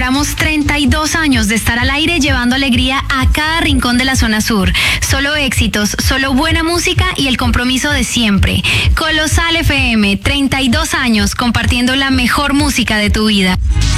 celebramos 32 años de estar al aire llevando alegría a cada rincón de la zona sur. Solo éxitos, solo buena música y el compromiso de siempre. Colosal FM, 32 años compartiendo la mejor música de tu vida.